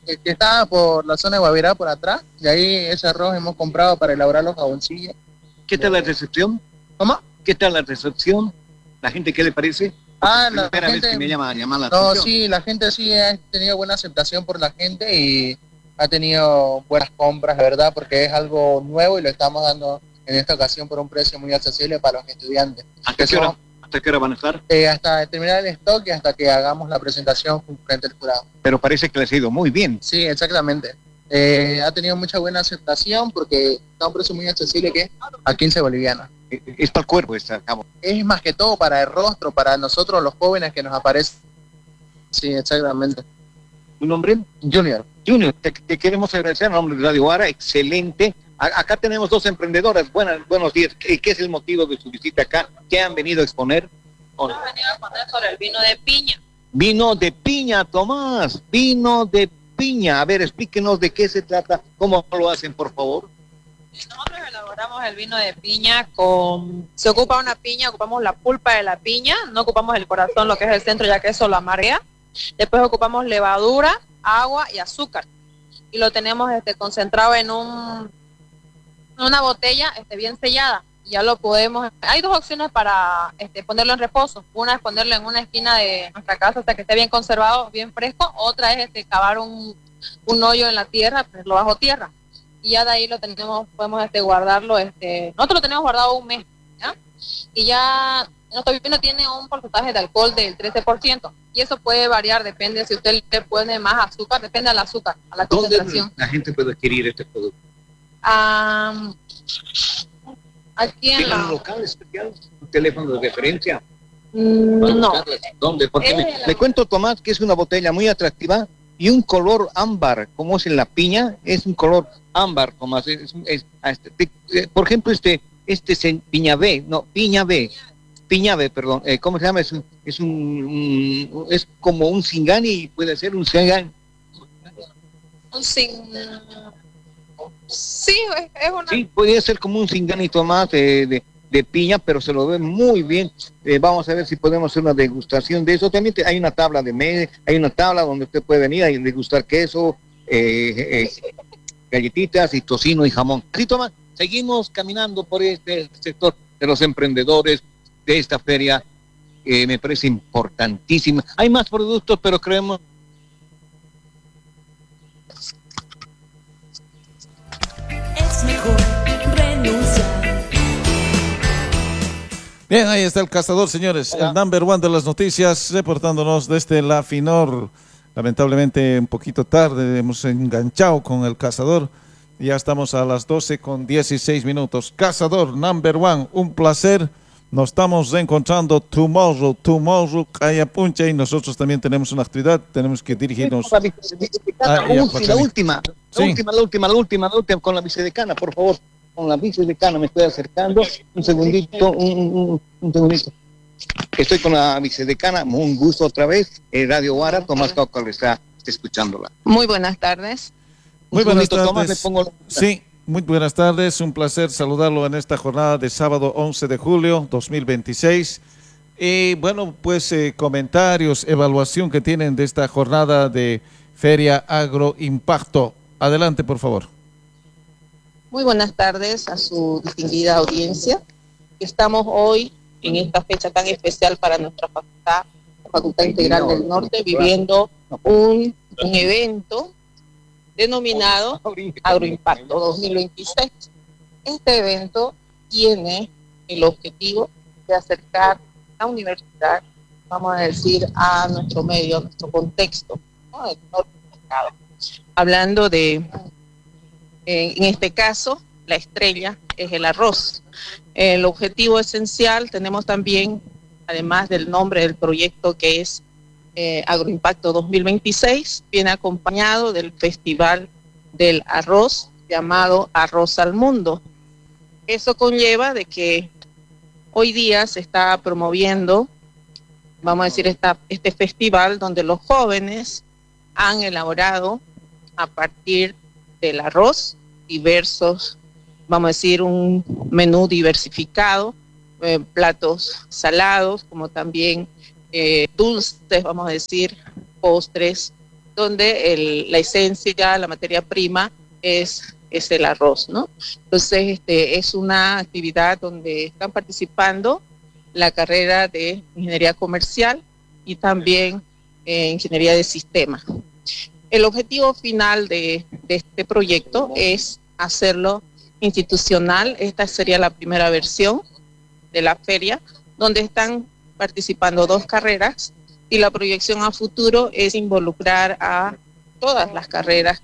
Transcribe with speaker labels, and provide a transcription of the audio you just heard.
Speaker 1: que está por la zona de Guavirá, por atrás, y ahí ese arroz hemos comprado para elaborar los jaboncillos.
Speaker 2: ¿Qué tal la recepción?
Speaker 1: ¿Cómo?
Speaker 2: ¿Qué tal la recepción? ¿La gente qué le parece?
Speaker 1: Ah,
Speaker 2: es la primera vez que me llama la atención.
Speaker 1: No, sí, la gente sí ha tenido buena aceptación por la gente y ha tenido buenas compras, de verdad, porque es algo nuevo y lo estamos dando en esta ocasión por un precio muy accesible para los estudiantes.
Speaker 2: ¿Hasta qué hora van a estar?
Speaker 1: Hasta terminar el stock y hasta que hagamos la presentación frente al jurado.
Speaker 2: Pero parece que les ha ido muy bien.
Speaker 1: Sí, exactamente. Ha tenido mucha buena aceptación porque está a un precio muy accesible que es a 15 bolivianos.
Speaker 2: Es para el cuerpo esta cabo.
Speaker 1: Es más que todo para el rostro, para nosotros los jóvenes que nos aparecen. Sí, exactamente.
Speaker 2: ¿Tu nombre?
Speaker 1: Junior.
Speaker 2: Junior, te queremos agradecer en nombre de Radio Guara, excelente. Acá tenemos dos emprendedoras. Buenos días. ¿Qué es el motivo de su visita acá? ¿Qué han venido a exponer?
Speaker 3: Hemos venido a exponer sobre el vino de piña.
Speaker 2: Vino de piña, Tomás. Vino de piña. A ver, explíquenos de qué se trata, cómo lo hacen, por favor.
Speaker 3: Nosotros elaboramos el vino de piña se ocupa una piña, ocupamos la pulpa de la piña, no ocupamos el corazón, lo que es el centro, ya que eso lo amarga. Después ocupamos levadura, agua y azúcar. Y lo tenemos concentrado en una botella bien sellada. Ya lo podemos... Hay dos opciones para ponerlo en reposo. Una es ponerlo en una esquina de nuestra casa hasta que esté bien conservado, bien fresco. Otra es cavar un hoyo en la tierra, ponerlo bajo tierra. Y ya de ahí podemos guardarlo, nosotros lo tenemos guardado un mes, ¿ya? Y ya nuestro vino tiene un porcentaje de alcohol del 13%, y eso puede variar, depende si usted le pone más azúcar, depende del azúcar, a la concentración.
Speaker 2: ¿Dónde la gente puede adquirir este producto?
Speaker 3: Aquí en
Speaker 2: ¿Tiene un local especial? ¿Un teléfono de referencia?
Speaker 3: No.
Speaker 2: ¿Dónde? Porque le cuento, Tomás, que es una botella muy atractiva y un color ámbar, como es en la piña, es un color ámbar, Tomás. Por ejemplo, es en piña B, perdón, ¿cómo se llama? Es como un Singani, puede ser un Singani.
Speaker 3: Sí, es una...
Speaker 2: Sí, podría ser como un Singani, Tomás, de piña, pero se lo ve muy bien. Vamos a ver si podemos hacer una degustación de eso. También hay una tabla hay una tabla donde usted puede venir a degustar queso, galletitas y tocino y jamón. Así, Tomás, seguimos caminando por este sector de los emprendedores de esta feria. Me parece importantísima. Hay más productos, pero creemos...
Speaker 4: Es mejor renunciar.
Speaker 5: Bien, ahí está el cazador, señores. Hola. El number one de las noticias, reportándonos desde la FINOR. Lamentablemente un poquito tarde, hemos enganchado con el cazador. Ya estamos a las 12:16. Cazador number one, un placer. Nos estamos reencontrando tomorrow, Calla Puncha, y nosotros también tenemos una actividad, tenemos que dirigirnos.
Speaker 2: La última, con la vicedecana, por favor. Con la vicedecana me estoy acercando. Un segundito. Estoy con la vicedecana, un gusto otra vez. Radio Guara, Tomás Cauca está escuchándola.
Speaker 3: Muy buenas tardes.
Speaker 5: Muy buenas tardes.
Speaker 2: Tomás, le pongo...
Speaker 5: Sí, muy buenas tardes. Un placer saludarlo en esta jornada de sábado 11 de julio 2026. Y bueno, pues comentarios, evaluación que tienen de esta jornada de Feria Agroimpacto. Adelante, por favor.
Speaker 6: Muy buenas tardes a su distinguida audiencia. Estamos hoy en esta fecha tan especial para nuestra facultad, la Facultad Integral del Norte, viviendo un evento denominado Agroimpacto 2026. Este evento tiene el objetivo de acercar la universidad, vamos a decir, a nuestro medio, a nuestro contexto, ¿no? El norte del mercado. Hablando de, en este caso, la estrella es el arroz. El objetivo esencial tenemos también, además del nombre del proyecto que es Agroimpacto 2026, viene acompañado del Festival del Arroz llamado Arroz al Mundo. Eso conlleva de que hoy día se está promoviendo, vamos a decir, este festival donde los jóvenes han elaborado a partir del arroz diversos, vamos a decir, un menú diversificado, platos salados, como también dulces, vamos a decir, postres, donde la esencia, la materia prima es el arroz, ¿no? Entonces, es una actividad donde están participando la carrera de Ingeniería Comercial y también Ingeniería de Sistemas. El objetivo final de este proyecto es hacerlo institucional. Esta sería la primera versión de la feria, donde están participando 2 carreras y la proyección a futuro es involucrar a todas las carreras